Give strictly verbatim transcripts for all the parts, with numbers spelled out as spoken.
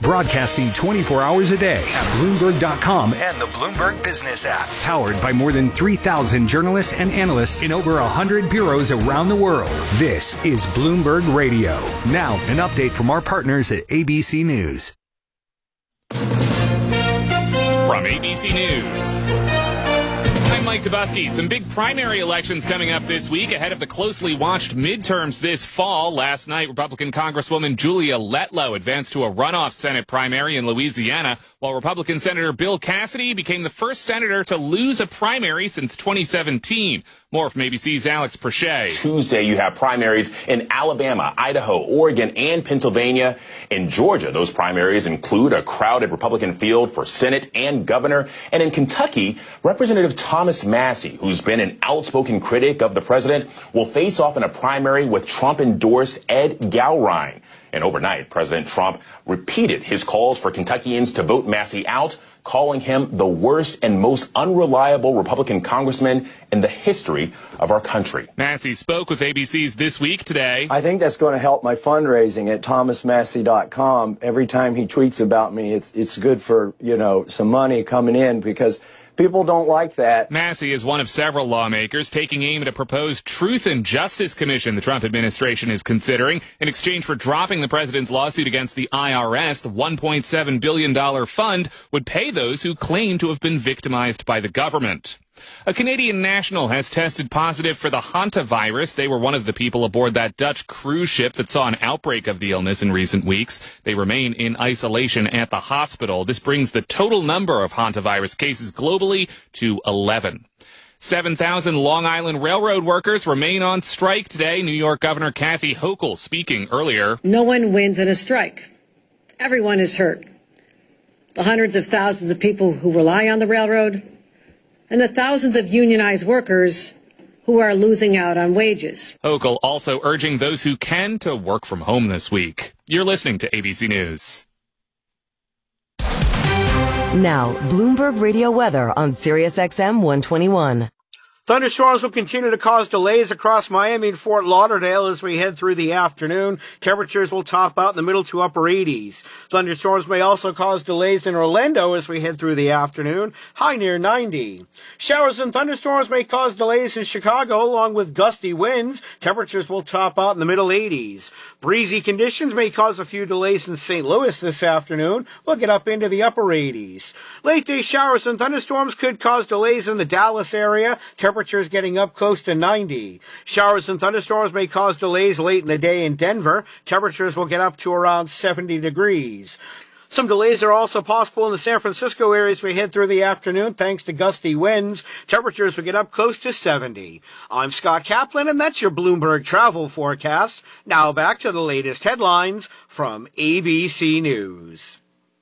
Broadcasting twenty-four hours a day at Bloomberg dot com and the Bloomberg Business app. Powered by more than three thousand journalists and analysts in over one hundred bureaus around the world. This is Bloomberg Radio. Now, an update from our partners at A B C News. From A B C News, I'm Mike Dubusky. Some big primary elections coming up this week ahead of the closely watched midterms this fall. Last night, Republican Congresswoman Julia Letlow advanced to a runoff Senate primary in Louisiana, while Republican Senator Bill Cassidy became the first senator to lose a primary since twenty seventeen. More from A B C's Alex Perche. Tuesday, you have primaries in Alabama, Idaho, Oregon, and Pennsylvania. In Georgia, those primaries include a crowded Republican field for Senate and governor. And in Kentucky, Representative Thomas Massie, who's been an outspoken critic of the president, will face off in a primary with Trump-endorsed Ed Gowrine. And overnight, President Trump repeated his calls for Kentuckians to vote Massie out, calling him the worst and most unreliable Republican congressman in the history of our country. Massie spoke with A B C's This Week today. I think that's going to help my fundraising at thomas massie dot com. Every time he tweets about me, it's it's good for, you know, some money coming in because people don't like that. Massie is one of several lawmakers taking aim at a proposed Truth and Justice Commission the Trump administration is considering. In exchange for dropping the president's lawsuit against the I R S, the one point seven billion dollars fund would pay those who claim to have been victimized by the government. A Canadian national has tested positive for the hantavirus. They were one of the people aboard that Dutch cruise ship that saw an outbreak of the illness in recent weeks. They remain in isolation at the hospital. This brings the total number of hantavirus cases globally to eleven. seven thousand Long Island Railroad workers remain on strike today. New York Governor Kathy Hochul speaking earlier. No one wins in a strike. Everyone is hurt. The hundreds of thousands of people who rely on the railroad, and the thousands of unionized workers who are losing out on wages. Hochul also urging those who can to work from home this week. You're listening to A B C News. Now, Bloomberg Radio weather on Sirius X M one twenty-one. Thunderstorms will continue to cause delays across Miami and Fort Lauderdale as we head through the afternoon. Temperatures will top out in the middle to upper eighties. Thunderstorms may also cause delays in Orlando as we head through the afternoon, high near ninety. Showers and thunderstorms may cause delays in Chicago along with gusty winds. Temperatures will top out in the middle eighties. Breezy conditions may cause a few delays in Saint Louis this afternoon. We'll get up into the upper eighties. Late day showers and thunderstorms could cause delays in the Dallas area. Temperatures getting up close to ninety. Showers and thunderstorms may cause delays late in the day in Denver. Temperatures will get up to around seventy degrees. Some delays are also possible in the San Francisco area as we head through the afternoon thanks to gusty winds. Temperatures will get up close to seventy. I'm Scott Kaplan, and that's your Bloomberg travel forecast. Now back to the latest headlines from A B C News.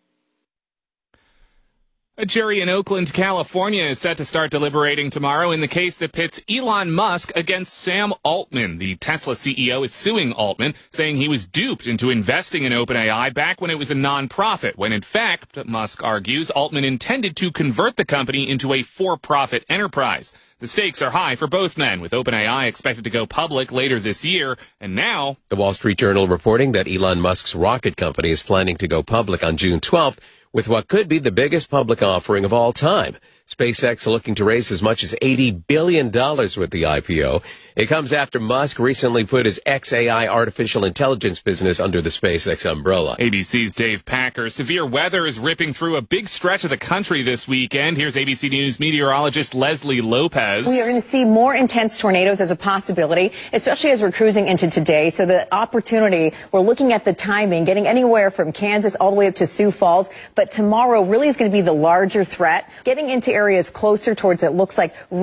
A jury in Oakland, California is set to start deliberating tomorrow in the case that pits Elon Musk against Sam Altman. The Tesla C E O is suing Altman, saying he was duped into investing in OpenAI back when it was a nonprofit, when in fact, Musk argues, Altman intended to convert the company into a for-profit enterprise. The stakes are high for both men, with OpenAI expected to go public later this year, and now... The Wall Street Journal reporting that Elon Musk's rocket company is planning to go public on June twelfth, with what could be the biggest public offering of all time. SpaceX looking to raise as much as eighty billion dollars with the I P O. It comes after Musk recently put his X A I artificial intelligence business under the SpaceX umbrella. A B C's Dave Packer. Severe weather is ripping through a big stretch of the country this weekend. Here's A B C News meteorologist Leslie Lopez. We are going to see more intense tornadoes as a possibility, especially as we're cruising into today. So the opportunity, we're looking at the timing, getting anywhere from Kansas all the way up to Sioux Falls. But tomorrow really is going to be the larger threat, getting into areas closer towards, it looks like,